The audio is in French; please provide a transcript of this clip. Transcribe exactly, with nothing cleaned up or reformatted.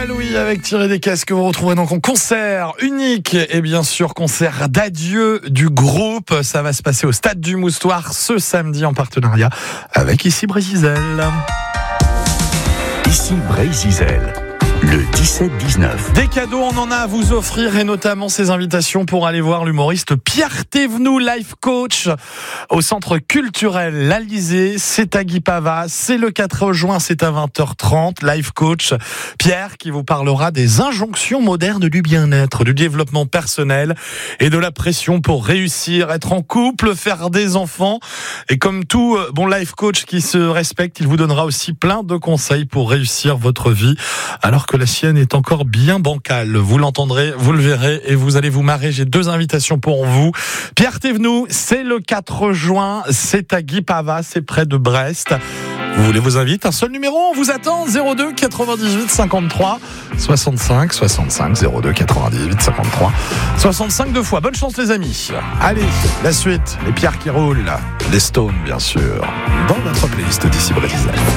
Brésil, oui, avec Thierry Descaisses que vous retrouverez donc en concert unique et bien sûr concert d'adieu du groupe. Ça va se passer au Stade du Moustoir ce samedi en partenariat avec Ici Brésil. Ici Brésil. Le dix-sept dix-neuf. Des cadeaux, on en a à vous offrir et notamment ces invitations pour aller voir l'humoriste Pierre Thévenoud, life coach au centre culturel L'Alizé. C'est à Guipava, c'est le quatre juin, c'est à vingt heures trente. Life coach Pierre qui vous parlera des injonctions modernes du bien-être, du développement personnel et de la pression pour réussir, être en couple, faire des enfants. Et comme tout bon life coach qui se respecte, il vous donnera aussi plein de conseils pour réussir votre vie alors que la sienne est encore bien bancale. Vous l'entendrez, vous le verrez et vous allez vous marrer. J'ai deux invitations pour vous. Pierre Thévenoud, c'est le quatre juin, c'est à Guipava, c'est près de Brest. Vous voulez vos invites? Un seul numéro, on vous attend. zéro deux quatre-vingt-dix-huit cinquante-trois soixante-cinq soixante-cinq zéro deux quatre-vingt-dix-huit cinquante-trois soixante-cinq deux fois. Bonne chance les amis. Allez, la suite, les pierres qui roulent, les Stones bien sûr, dans notre playlist d'Ici Brésil.